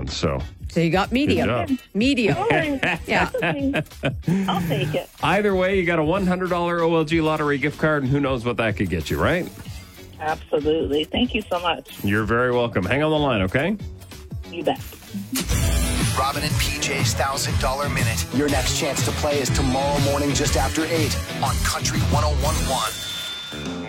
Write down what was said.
So you got medium. Good job. Medium. Yeah. I'll take it. Either way, you got a $100 OLG lottery gift card, and who knows what that could get you, right? Absolutely. Thank you so much. You're very welcome. Hang on the line, okay? You bet. Robin and PJ's $1,000 Minute. Your next chance to play is tomorrow morning just after 8 on Country 101.1.